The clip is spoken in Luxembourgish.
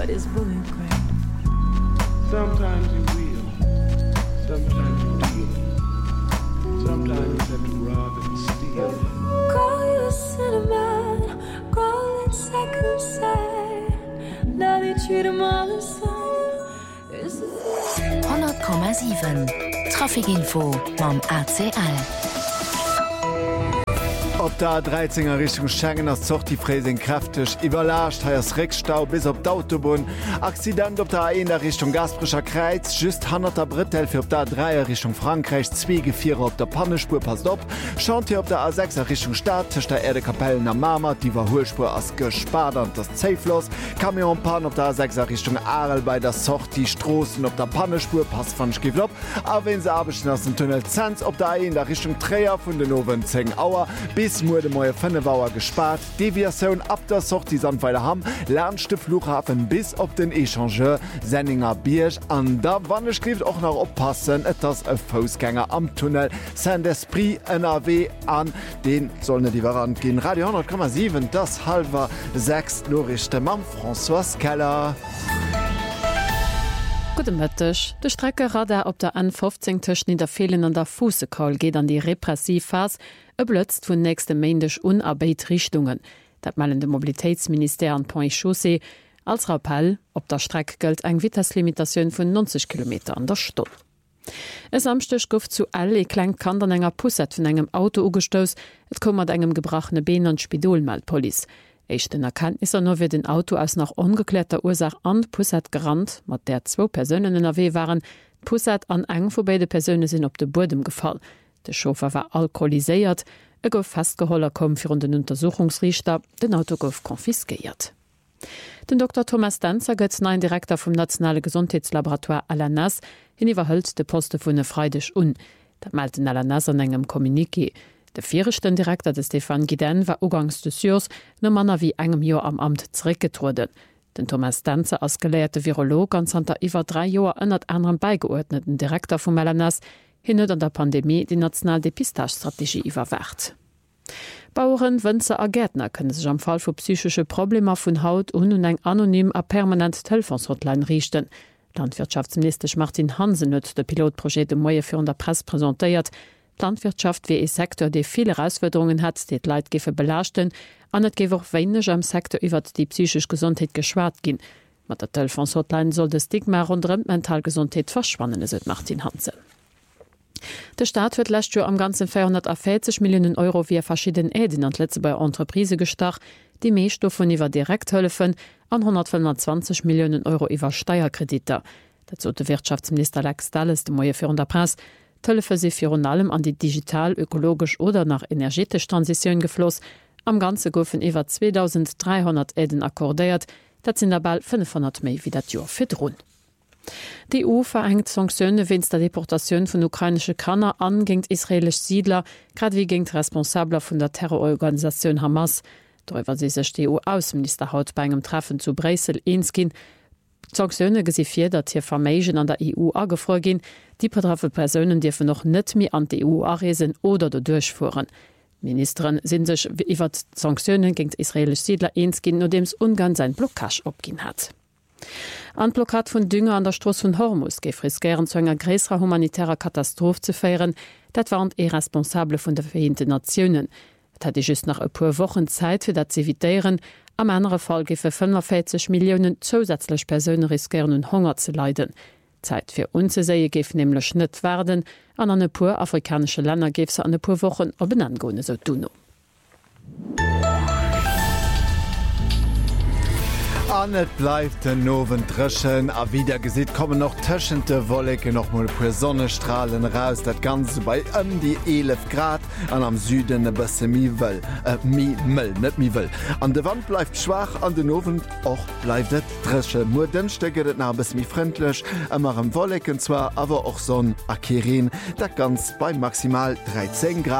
but his bullet cracked. Sometimes you will, sometimes you deal, sometimes you have to rob and steal. Call you a cinnamon, call it second sight. Now they treat him all the same. 100,7 Trafikinfo beim ACL. Op der 13er Richtung Schengen ass zocht die Fräsing kräftig iwwerlascht heiers Reckstau bis op d'Autobahn. Accident op der A1 der Richtung Gasbrischer Kreiz, just 100er Brittel fir op der 3er Richtung Frankreich, 2 Gefierer op der Pannespur passt op. Chantier op der A6er Richtung Stadt, tech der Erdekapellen am Marmat, die Überholspur ass gespadernd das Zeifloss. Kamionpan op der A6er Richtung Arel bei der Zocht die Strossen op der Pannespur pass van Skivlop. A wenn se abechen ass den Tunnel Zenz op der A1 der Richtung Träer vun den Owen Zengauer bis Mude moie Fënnebauer gespart. Deviatioun ab der Socht die Sandweiler ham, lernchte Flughafen bis op den Echangeur Senninger Bierg an der Wanne skrift och nach oppassen, et ass e Fosgänger am Tunnel Saint-Esprit NRW an den soll net Iwerrand gin. Radio 10,7 das halber 6 Norrichte Mam François Keller. Gutech. De Strecke Radar op der N15 tech ni der Fehlen an der Fusekall geht an die Repressivphase blötzt vun nächste Mändech Unarbeitrichtungen. Dat malen de Mobilitätsminister an Point-Chaussee als Rappel op der Strecke gëlt eng Witterslimitationun vun 90 km an der Stunde. Es amstech gouf zu all e kleng Kand an enger Pusset vun engem Auto ugestos, et kommmer engem gebrachene Been an Spidolmalpolice. Echten Erkenntnisse no wie den Auto aus nach ungeklärter Ursach an Pusset gerannt, mat der 2 Personen in AW waren, Pusset an eng vu beide Personen sinn op de Bodem gefallen. De Chauffeur war alkoholiséiert, gouf festgeholler kom fir den Untersuchungsrichter, den Auto gouf konfiskeiert. Den Dr. Thomas Danzer gëtt nein Direktor vom Nationale Gesundheitslaboratoire Alanas hiniwwerhëlt de Poste vun Freidech Dat malten Alanas an engem Kommuniké. De vierchten Direktor des Stefan Guiden war ugangs des Jors no Manner wie engem Joer am Amt zurückgetruden. Den Thomas Danzer als gelehrte Virolog an Santa iwwer 3 Joer ënnert anderen beigeordneten Direktor vum Alanas hinet an der Pandemie die Nationaldepistagestrategie iwwerwacht. Bauuren, Wënzer a Gärtner kënne sech am Fall vu psychische Probleme vun Haut un eng anonym a permanent Telefonsrotlein richten. Landwirtschaftsminister Martin Hansen huet de Pilotprojekt Moie fir an der Presse präsentéiert. Landwirtschaft wie e Sektor, de viele Herausforderungen hat, die Leiit gefe belaschten, an net gewe weineg am Sektor iwwer die psychisch Gesundheit geschwart gin. Mat der Telefonsrotlein soll de Stigma rund Mentalgesundheit verschwannen, seit Martin Hansen. Der Staat huet lächt am ganzen 440 Millionen Euro wie verschieden Äden an letze bei Entreprise gestach, die Meesstoffen iwwer direkt hëllefen an 125 Millionen Euro iwwer Steuerkrediter. Dazu der Wirtschaftsminister Alex Dalles de Moie fir der Presse tëllefe se fir allem an die digital, ökologisch oder nach energetisch Transiioun gefloss. Am ganze goufen iwwer 2300 Äden akkordéiert, dat sinn der bald 500 méi wie dat Joer firdroun. Die EU verengt Sanktionen wins der Deportation vun ukrainische Kanner an géint israelisch Siedler, grad wie géint Responsabler vun der Terrororganisation Hamas. Darüber se sech die EU-Außenminister haut bei engem Treffen zu Bresel eenskin. Sanktionen gesifir, dat hier Vermegen an der EU agefro gin, die betraffe Personen dürfen noch net mi an die EU aresen oder do durchfuhren. Ministerin sind sech iwwer Sanktionen géint israelisch Siedler eenskin, no dems Ungarn sein Blockage opgin hat. An Blockad vun Dünger an der Stross vun Hormus geif riskieren zu enger gräsrer humanitärer Katastrophe zu feieren, dat waren responsable vun der Vereinten Nationen. Et hat just nach e puer Wochen Zeit fir dat ze eviitéieren, am andere Fall gefe 45 Millionen zusätzlich Personen riskieren und Hunger zu leiden. Zeit fir unzesäie geif nämlich net werden, an e puer afrikanische Länder geef se an e puer Wochen op benangone so duno. Anet bleibt den nowen Drschen a wieder gesit kommen noch tschente Wolke noch mal pu Sonnestrahlen raus, dat ganze bei die 11 Grad an am Süden e bësse miwëll net miwëll. An de Wand bleibt schwach, an den Ofen och bleibt et Dresche. Mo denstecket et na bis mi fremdlech, ëmmer am Wolleken zwar awer och Sonn a Kerin, dat ganz bei maximal 13 Grad.